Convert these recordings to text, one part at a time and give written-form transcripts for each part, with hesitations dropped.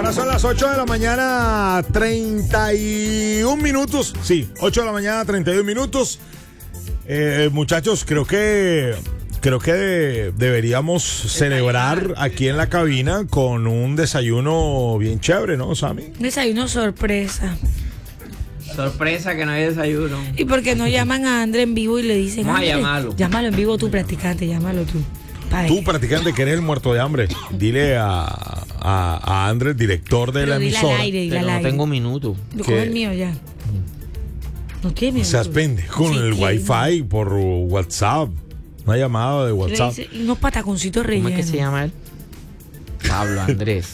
Ahora son las 8 de la mañana, 31 minutos. Sí, 8 de la mañana, 31 minutos. Muchachos, creo que deberíamos celebrar aquí en la cabina con un desayuno bien chévere, ¿no, Sammy? Un desayuno sorpresa. Sorpresa que no hay desayuno. ¿Y por qué no llaman a André en vivo y le dicen? Vamos a André, llamarlo. Llámalo en vivo tú, practicante, llámalo tú. Tú, practicante, que eres el muerto de hambre, dile a Andrés, director de Pero la dile emisora. al aire, dile Pero al no aire. tengo minuto. Yo ¿Qué? cojo el mío ya. No tiene No minuto. seas pendejo con Sí, el tiene. Wi-Fi por WhatsApp. Una llamada de Le WhatsApp. dice, y unos pataconcitos ¿Cómo rellenos. es que se llama él? Pablo Andrés.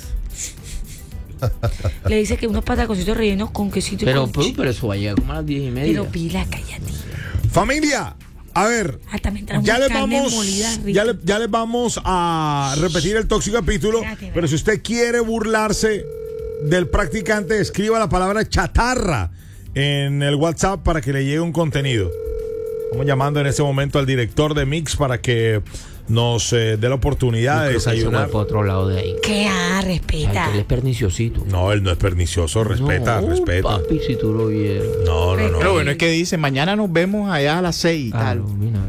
Le dice que unos pataconcitos rellenos con quesito y con Pero eso va a llegar como a las 10:30. Pero pila, cállate. Familia, a ver, Hasta me trajo ya una les carne vamos, molida rica. ya les vamos a repetir el tóxico capítulo. Espérate, Pero si usted quiere burlarse del practicante, escriba la palabra chatarra en el WhatsApp para que le llegue un contenido. Estamos llamando en ese momento al director de Mix para que nos dé la oportunidad de desayunar. Por otro lado de ahí. ¿Qué? Respeta. Ay, que él es perniciosito. No, él no es pernicioso, respeta, No, respeta. Papi, si tú lo vieras. No. Pero bueno, es que dice, mañana nos vemos allá a las 6 y tal. mira,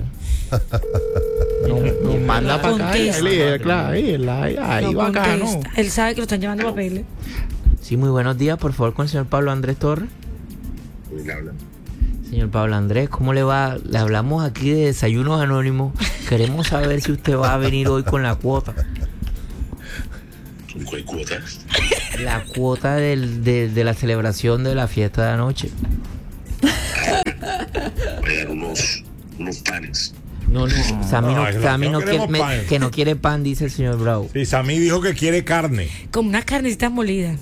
Nos manda para acá. Contesta. Ahí No bacano. contesta. Él sabe que lo están llevando papeles. Sí, muy buenos días, por favor, con el señor Pablo Andrés Torres. Señor Pablo Andrés, ¿cómo le va? Le hablamos aquí de Desayunos Anónimos. Queremos saber si usted va a venir hoy con la cuota. ¿Cuál cuota? La cuota de la celebración de la fiesta de anoche. Voy a dar unos panes. No, Sammy No, Sammy no queremos pan. que no quiere pan, dice el señor Bravo. Sí, Sammy dijo que quiere carne. Como unas carnecitas molidas.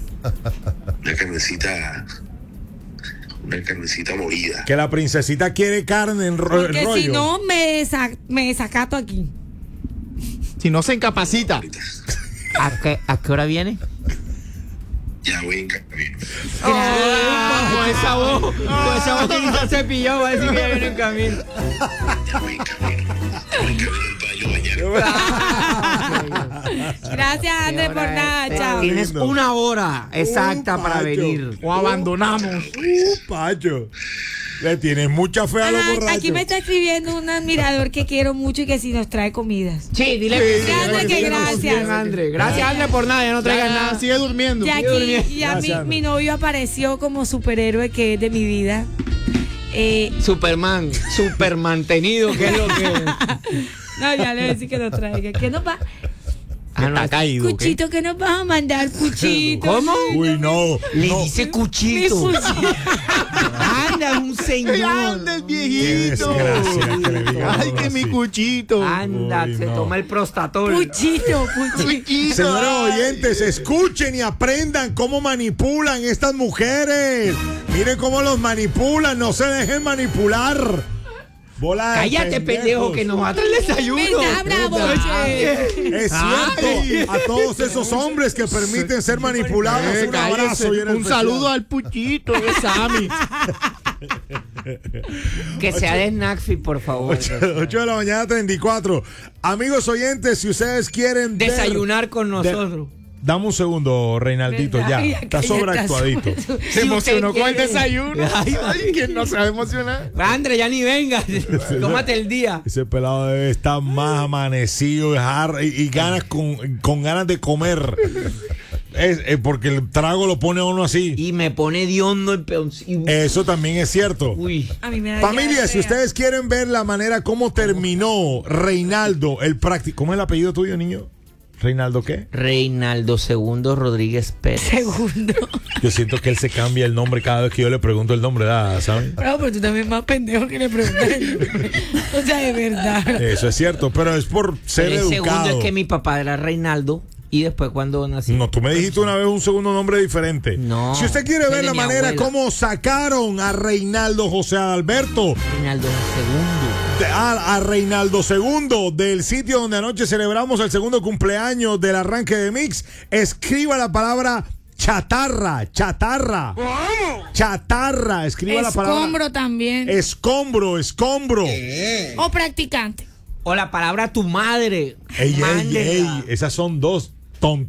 Una carnecita molida. Que la princesita quiere carne en Porque rollo. si no, me desacato aquí. Si no se incapacita. ¿A qué hora viene? Ya voy en camino. Con esa voz que quizás se pilló, va a decir que ya viene en camino. Ya voy en camino. Voy en camino al baño mañana. Gracias, André, por nada. Chao. Tienes lindo. una hora exacta para Pacho. venir. O abandonamos. Pacho, le tienes mucha fe a los borrachos. Aquí me está escribiendo un admirador que quiero mucho y que si nos trae comidas. Sí, dile que Sí, André, que gracias. Bien, André. Gracias, André, por nada. Ya no traigas nada. Sigue durmiendo. Y aquí ya Gracias, mi novio apareció como superhéroe que es de mi vida. Superman, super mantenido, que es lo que. No, ya le voy a decir que nos traiga. ¿Qué nos va? Está caído. ¿qué? Cuchito, ¿qué nos vas a mandar, Cuchito? ¿Cómo? Uy, no. Le no. dice Mi cuchito. Cuchito. Anda, un señor. Anda el viejito. Qué desgracia que le digan Ay, algo que mi así. cuchito. Anda, Uy, se no. toma el prostatol. Cuchito. Señores oyentes, escuchen y aprendan cómo manipulan estas mujeres. Miren cómo los manipulan, no se dejen manipular. Bola de Cállate, pendejo, que nos mata el desayuno. ¿Verdad, bravo? Che? Es cierto, a todos esos hombres que permiten ser manipulados, un Cállese. abrazo y en Un especial. saludo al puchito de Sammy. Que sea de Snackfit, por favor. 8 de la mañana, 34. Amigos oyentes, si ustedes quieren ver- Desayunar con nosotros. Dame un segundo, Reinaldito, ¿Verdad? ya. Ay, Está cállate, sobreactuadito. Se emocionó usted con el quiere. desayuno. Ay, ¿quién no se va a emocionar? André, ya ni venga. Tómate el día. Ese pelado debe estar más amanecido y ganas con ganas de comer. Porque el trago lo pone a uno así. Y me pone de hondo el peoncillo. Eso también es cierto. Uy. A mí me da Familia, diarrea. si ustedes quieren ver la manera como terminó Reinaldo, el práctico. ¿Cómo es el apellido tuyo, niño? ¿Reinaldo qué? Reinaldo II Rodríguez Pérez. Segundo. Yo siento que él se cambia el nombre cada vez que yo le pregunto el nombre, ¿sabes? Bravo, pero tú también más pendejo que le preguntas. O sea, de verdad. Eso es cierto, pero es por ser El segundo educado. es que mi papá era Reinaldo. Y después cuando nací. No, tú me dijiste una vez un segundo nombre diferente. No, Si usted quiere ver de la mi manera abuela. como sacaron a Reinaldo José Adalberto, Reinaldo II. a Reinaldo II del sitio donde anoche celebramos el segundo cumpleaños del arranque de Mix, escriba la palabra chatarra. Chatarra, escriba la palabra. Escombro también. Escombro. O practicante. O la palabra tu madre. Ey, Mándenla. esas son dos, tonto.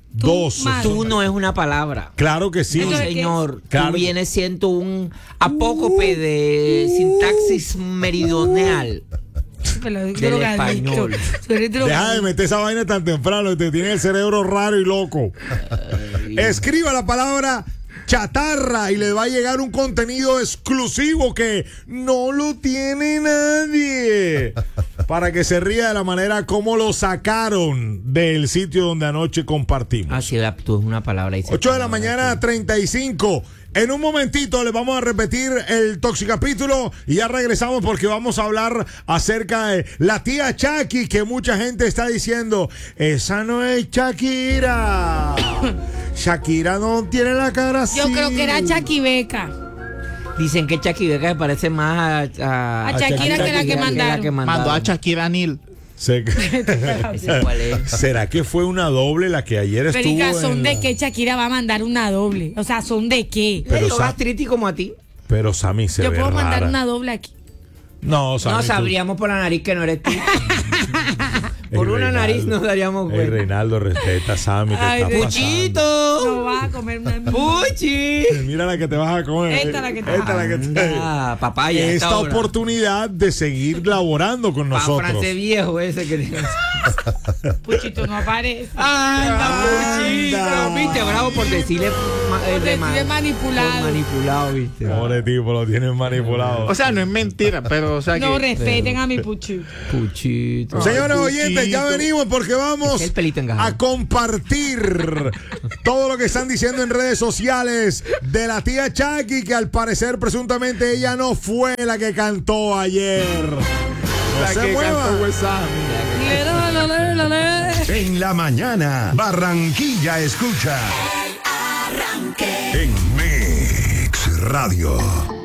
Dos. más. Tú no es una palabra. Claro que sí. No, Entonces, señor. Claro. Tú vienes siendo un apócope de sintaxis meridional. Pero, Del drogadicto. español. Tú eres Deja de drogadicto. meter esa vaina tan temprano, te tiene el cerebro raro y loco. Escriba la palabra chatarra y le va a llegar un contenido exclusivo que no lo tiene nadie. Para que se ría de la manera como lo sacaron del sitio donde anoche compartimos. Así es, tú es una palabra. y se 8 de la acaba. mañana, 35. En un momentito les vamos a repetir el toxicapítulo y ya regresamos porque vamos a hablar acerca de la tía Chucky, que mucha gente está diciendo, esa no es Shakira. Shakira no tiene la cara así. Yo creo que era Chaquibeca. Dicen que Chaquibeca se parece más A Shakira que la que mandaron. Mandó a Shakira Neal. Ese cuál es. ¿Será que fue una doble la que ayer estuvo Perica, ¿son en de la- qué Shakira va a mandar una doble? O sea, ¿son de qué? Pero Yo Sa- gastritis como a ti. Pero Sammy se Yo ve puedo mandar rara. una doble aquí. No, Sammy, No tú- sabríamos por la nariz que no eres tú. Por Ey, una Reinaldo. nariz nos daríamos Ey, cuenta. Reinaldo, respeta a Sammy. ¿Qué Ay, está pasando? ¡Puchito! No vas a comer una. ¡Puchi! Mira la que te vas a comer. Esta la que te- Esta la que te... Anda, papaya. Esta oportunidad de seguir laborando con Para nosotros. francés viejo ese que tiene. Puchito no aparece. ¡Anda, Puchito! Anda. Viste, bravo por decirle Decirle manipulado. por manipulado, viste. Pobre tipo, lo tienen manipulado. O sea, no es mentira, pero o sea No que respeten a mi Puchito. Puchito. Señores Ay, oyentes, ya Puchito. venimos porque vamos Es el pelito engajado. a compartir todo lo que están diciendo en redes sociales de la tía Chucky, que al parecer presuntamente ella no fue la que cantó ayer. No la se que mueva. cantó Wesam. En la mañana, Barranquilla escucha. En Mix Radio.